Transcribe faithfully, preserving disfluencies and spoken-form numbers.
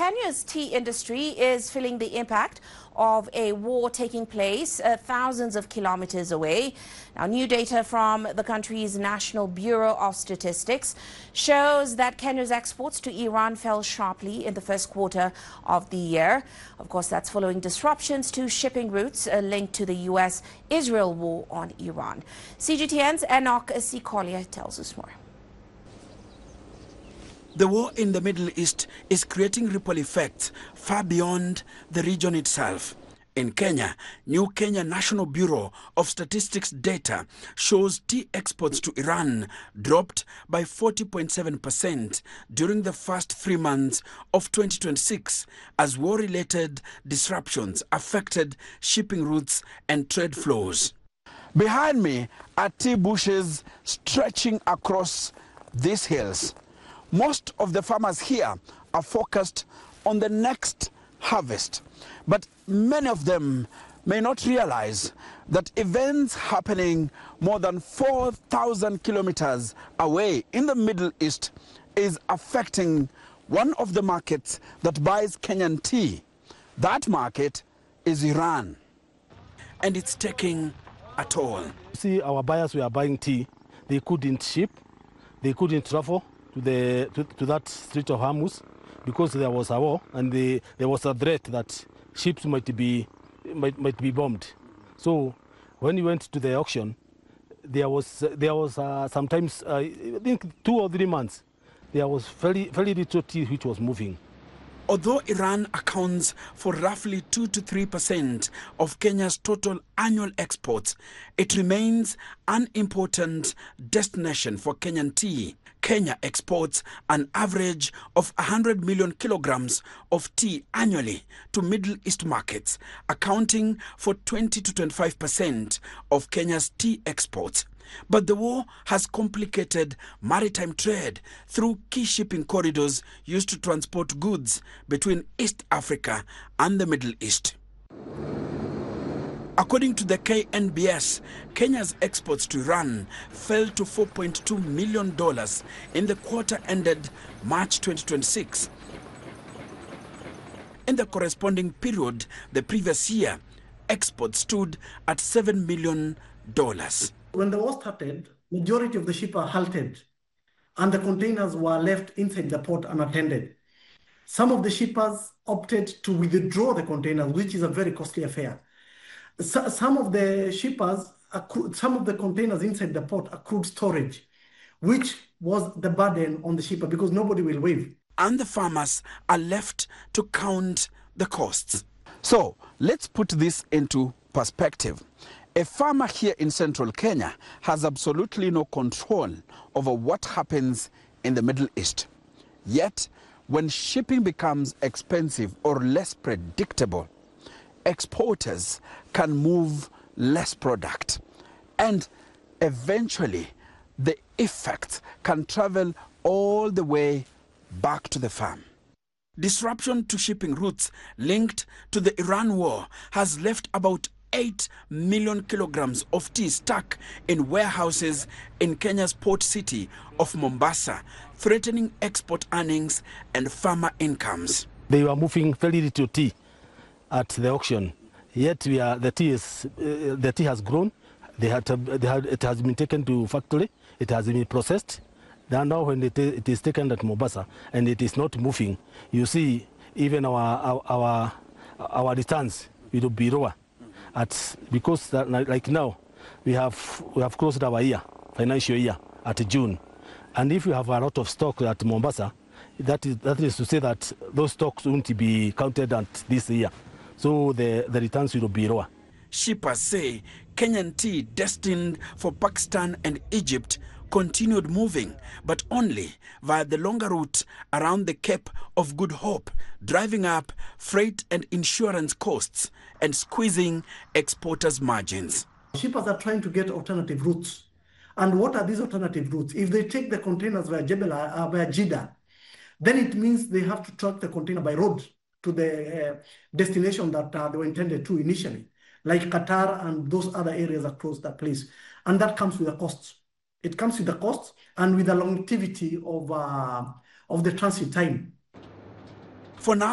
Kenya's tea industry is feeling the impact of a war taking place uh, thousands of kilometers away. Now, new data from the country's National Bureau of Statistics shows that Kenya's exports to Iran fell sharply in the first quarter of the year. Of course, that's following disruptions to shipping routes uh, linked to the U S Israel war on Iran. C G T N's Enoch Sikolia tells us more. The war in the Middle East is creating ripple effects far beyond the region itself. In Kenya, new Kenya National Bureau of Statistics data shows tea exports to Iran dropped by forty point seven percent during the first three months of twenty twenty-six as war-related disruptions affected shipping routes and trade flows. Behind me are tea bushes stretching across these hills. Most of the farmers here are focused on the next harvest, but many of them may not realize that events happening more than four thousand kilometers away in the Middle East is affecting one of the markets that buys Kenyan tea. That market is Iran, and it's taking a toll. See, our buyers who are buying tea, they couldn't ship, they couldn't travel to the to, to that Strait of Hormuz because there was a war and the, there was a threat that ships might be might, might be bombed. So when we went to the auction, there was there was uh, sometimes uh, I think two or three months there was very very little tea which was moving. Although Iran accounts for roughly two to three percent of Kenya's total annual exports, it remains an important destination for Kenyan tea. Kenya exports an average of one hundred million kilograms of tea annually to Middle East markets, accounting for twenty to twenty-five percent of Kenya's tea exports. But the war has complicated maritime trade through key shipping corridors used to transport goods between East Africa and the Middle East. According to the K N B S, Kenya's exports to Iran fell to four point two million dollars in the quarter ended March twenty twenty-six. In the corresponding period the previous year, exports stood at seven million dollars. When the war started, majority of the shippers halted and the containers were left inside the port unattended. Some of the shippers opted to withdraw the containers, which is a very costly affair. So, some of the shippers, some of the containers inside the port accrued storage, which was the burden on the shipper because nobody will waive. And the farmers are left to count the costs. So let's put this into perspective. A farmer here in central Kenya has absolutely no control over what happens in the Middle East. Yet, when shipping becomes expensive or less predictable, exporters can move less product. And eventually, the effects can travel all the way back to the farm. Disruption to shipping routes linked to the Iran war has left about eight million kilograms of tea stuck in warehouses in Kenya's port city of Mombasa, threatening export earnings and farmer incomes. They were moving very little tea at the auction. Yet we are, the tea is uh, the tea has grown. They had, they had it has been taken to factory. It has been processed. Now when it, it is taken at Mombasa and it is not moving, you see even our our our, our returns will be lower. At, because that, like now, we have we have closed our year, financial year, at June, and if we have a lot of stock at Mombasa, that is that is to say that those stocks won't be counted at this year, so the the returns will be lower. Shippers say Kenyan tea destined for Pakistan and Egypt continued moving, but only via the longer route around the Cape of Good Hope, driving up freight and insurance costs and squeezing exporters' margins. Shippers are trying to get alternative routes. And what are these alternative routes? If they take the containers via Jebel, uh, via Jeddah, then it means they have to truck the container by road to the uh, destination that uh, they were intended to initially, like Qatar and those other areas across that place. And that comes with a cost. It comes with the cost and with the longevity of, uh, of the transit time. For now,